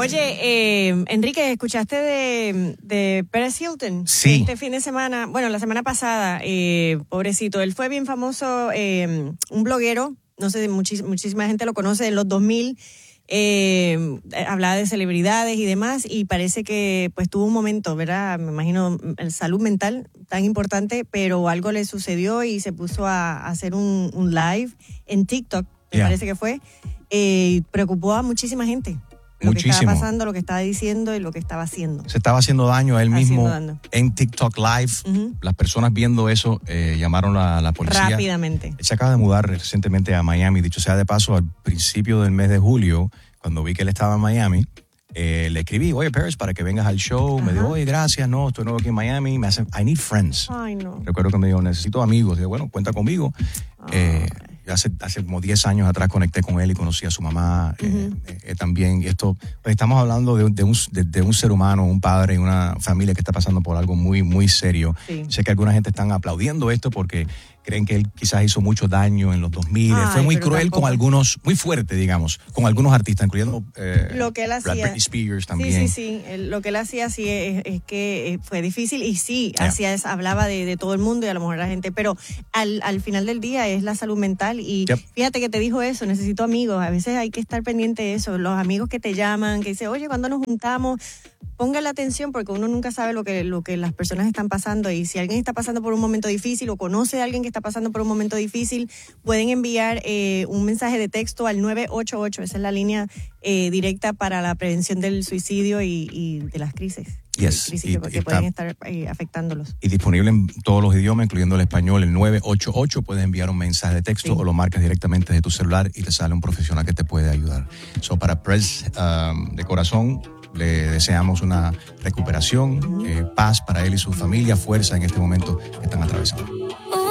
Oye, Enrique, ¿escuchaste de Paris Hilton? Sí. Este fin de semana, bueno, la semana pasada, pobrecito, él fue bien famoso, un bloguero, no sé, muchísima gente lo conoce, en los 2000, hablaba de celebridades y demás, y parece que pues tuvo un momento, ¿verdad? Me imagino, salud mental tan importante, pero algo le sucedió y se puso a hacer un live en TikTok, me parece que fue, preocupó a muchísima gente. Lo que estaba pasando, lo que estaba diciendo y lo que estaba haciendo. Se estaba haciendo daño a él mismo en TikTok Live. Uh-huh. Las personas viendo eso llamaron a la policía. Rápidamente. Él se acaba de mudar recientemente a Miami. Dicho sea de paso, al principio del mes de julio, cuando vi que él estaba en Miami, le escribí, oye, Paris, para que vengas al show. Me dijo, oye, gracias, no, estoy nuevo aquí en Miami. Me hace, I need friends. Ay, no. Recuerdo que me dijo, necesito amigos. Digo, bueno, cuenta conmigo. Hace como 10 años atrás conecté con él y conocí a su mamá también. Y esto, pues estamos hablando de un ser humano, un padre y una familia que está pasando por algo muy, muy serio. Sí. Sé que alguna gente están aplaudiendo esto porque creen que él quizás hizo mucho daño en los 2000. Fue muy cruel con algunos, muy fuerte, digamos, con algunos artistas, incluyendo lo que él hacía. Britney Spears también. Sí. Lo que él hacía sí es que fue difícil y sí, hablaba de todo el mundo y a lo mejor la gente, pero al final del día es la salud mental y fíjate que te dijo eso, necesito amigos. A veces hay que estar pendiente de eso, los amigos que te llaman, que dicen, oye, ¿cuándo nos juntamos? Póngale atención porque uno nunca sabe lo que las personas están pasando y si alguien está pasando por un momento difícil o conoce a alguien que está pasando por un momento difícil, pueden enviar un mensaje de texto al 988, esa es la línea directa para la prevención del suicidio y de las crisis. Crisis que pueden estar afectándolos. Y disponible en todos los idiomas, incluyendo el español, el 988. Puedes enviar un mensaje de texto o lo marcas directamente de tu celular y te sale un profesional que te puede ayudar. Para Press, de corazón, le deseamos una recuperación, paz para él y su familia, fuerza en este momento que están atravesando.